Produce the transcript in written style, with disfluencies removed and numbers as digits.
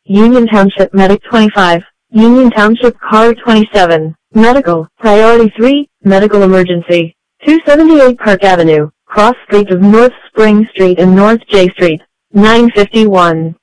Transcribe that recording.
Union Township Medic 25, Union Township Car 27, Medical, Priority 3, Medical Emergency, 278 Park Avenue, cross streets of North Spring Street and North J Street, 951.